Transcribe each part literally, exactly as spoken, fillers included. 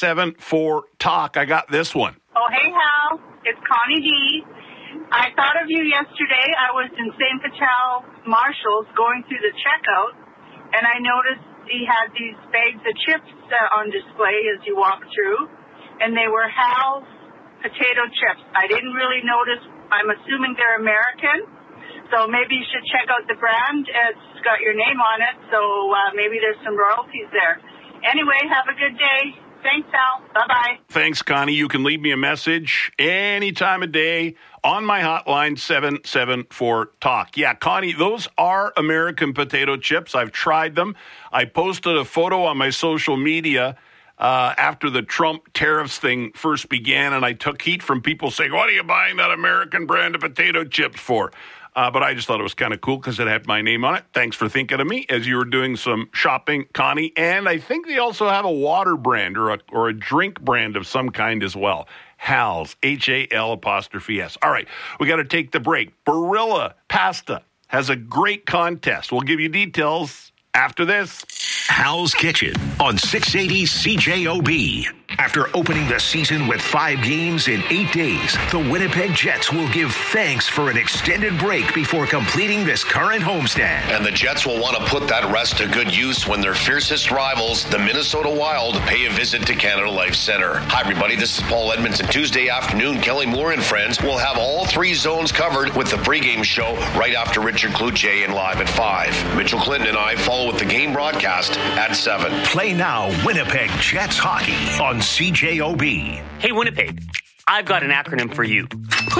seven four talk. I got this one. Oh, hey, Hal. It's Connie D. I thought of you yesterday. I was in Saint Patel Marshalls going through the checkout, and I noticed he had these bags of chips uh, on display as you walked through, and they were Hal's potato chips. I didn't really notice. I'm assuming they're American, so maybe you should check out the brand. It's got your name on it, so uh, maybe there's some royalties there. Anyway, have a good day. Thanks, Hal. Bye-bye. Thanks, Connie. You can leave me a message any time of day on my hotline, seven seven four talk. Yeah, Connie, those are American potato chips. I've tried them. I posted a photo on my social media uh, after the Trump tariffs thing first began, and I took heat from people saying, what are you buying that American brand of potato chips for? Uh, but I just thought it was kind of cool because it had my name on it. Thanks for thinking of me as you were doing some shopping, Connie. And I think they also have a water brand or a, or a drink brand of some kind as well. Hal's, H A L apostrophe S. All right, we got to take the break. Barilla Pasta has a great contest. We'll give you details after this. Hal's Kitchen on six eighty C J O B. After opening the season with five games in eight days, the Winnipeg Jets will give thanks for an extended break before completing this current homestand. And the Jets will want to put that rest to good use when their fiercest rivals, the Minnesota Wild, pay a visit to Canada Life Center. Hi, everybody. This is Paul Edmondson. Tuesday afternoon, Kelly Moore and friends will have all three zones covered with the pregame show right after Richard Cloutier and Live at five. Mitchell Clinton and I follow with the game broadcast at seven. Play now Winnipeg Jets hockey on C J O B. Hey, Winnipeg, I've got an acronym for you.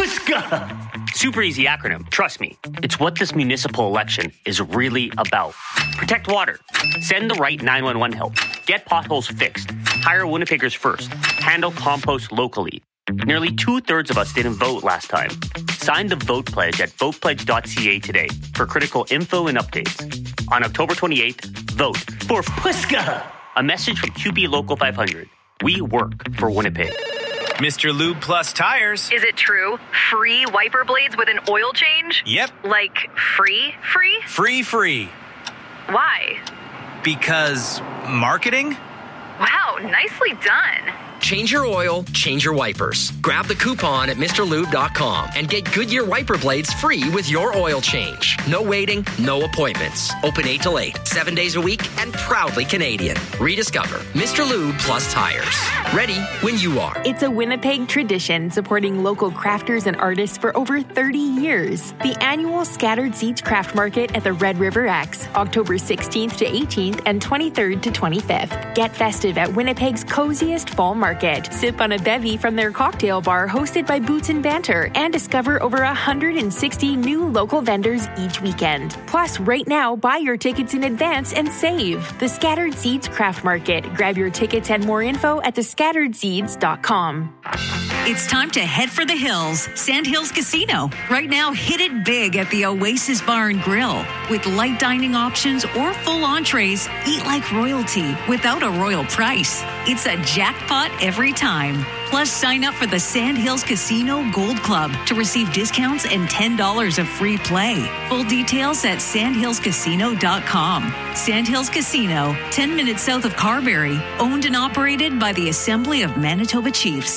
PUSKA! Super easy acronym, trust me. It's what this municipal election is really about. Protect water. Send the right nine one one help. Get potholes fixed. Hire Winnipeggers first. Handle compost locally. Nearly two-thirds of us didn't vote last time. Sign the vote pledge at vote pledge dot c a today for critical info and updates. On October twenty-eighth, vote for PUSKA! A message from Q B Local five hundred. We work for Winnipeg. Mister Lube Plus Tires. Is it true? Free wiper blades with an oil change? Yep. Like free, free? Free, free. Why? Because marketing? Wow, nicely done. Change your oil, change your wipers. Grab the coupon at Mr Lube dot com and get Goodyear wiper blades free with your oil change. No waiting, no appointments. Open eight till eight, seven days a week, and proudly Canadian. Rediscover Mister Lube Plus Tires. Ready when you are. It's a Winnipeg tradition supporting local crafters and artists for over thirty years. The annual Scattered Seeds Craft Market at the Red River X, October sixteenth to eighteenth and twenty-third to twenty-fifth. Get festive at Winnipeg's coziest fall market. Sip on a bevy from their cocktail bar hosted by Boots and Banter and discover over one hundred sixty new local vendors each weekend. Plus, right now, buy your tickets in advance and save. The Scattered Seeds Craft Market. Grab your tickets and more info at the scattered seeds dot com. It's time to head for the hills. Sandhills Casino. Right now, hit it big at the Oasis Bar and Grill. With light dining options or full entrees, eat like royalty without a royal price. It's a jackpot every time. Plus, sign up for the Sandhills Casino Gold Club to receive discounts and ten dollars of free play. Full details at sandhills casino dot com. Sandhills Casino, ten minutes south of Carberry. Owned and operated by the Assembly of Manitoba Chiefs.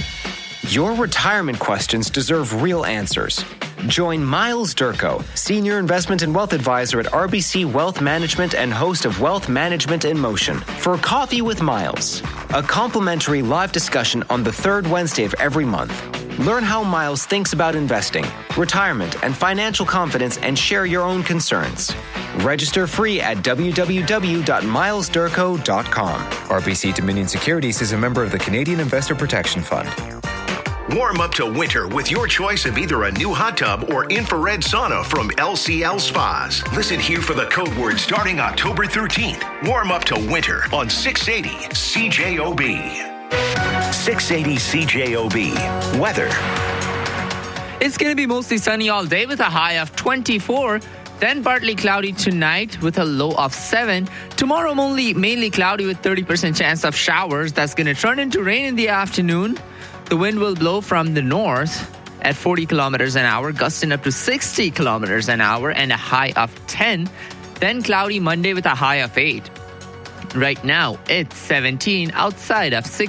Your retirement questions deserve real answers. Join Miles Durko, Senior Investment and Wealth Advisor at R B C Wealth Management and host of Wealth Management in Motion, for Coffee with Miles, a complimentary live discussion on the third Wednesday of every month. Learn how Miles thinks about investing, retirement, and financial confidence, and share your own concerns. Register free at w w w dot miles durko dot com. R B C Dominion Securities is a member of the Canadian Investor Protection Fund. Warm up to winter with your choice of either a new hot tub or infrared sauna from L C L Spas. Listen here for the code word starting October thirteenth. Warm up to winter on six eighty C J O B. six eighty C J O B. Weather. It's going to be mostly sunny all day with a high of twenty-four. Then partly cloudy tonight with a low of seven. Tomorrow only mainly cloudy with thirty percent chance of showers. That's going to turn into rain in the afternoon. The wind will blow from the north at forty kilometers an hour, gusting up to sixty kilometers an hour and a high of ten. Then cloudy Monday with a high of eight. Right now, it's seventeen outside of six.